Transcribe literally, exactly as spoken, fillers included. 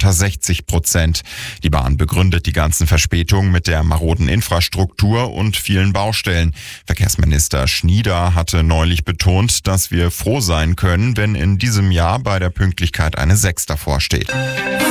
unter sechzig Prozent. Die Bahn begründet die ganzen Verspätungen mit der maroden Infrastruktur und vielen Baustellen. Verkehrsminister Schnieder hatte neulich betont, dass wir froh sein können, wenn in diesem Jahr bei der Pünktlichkeit eine sechs davor steht.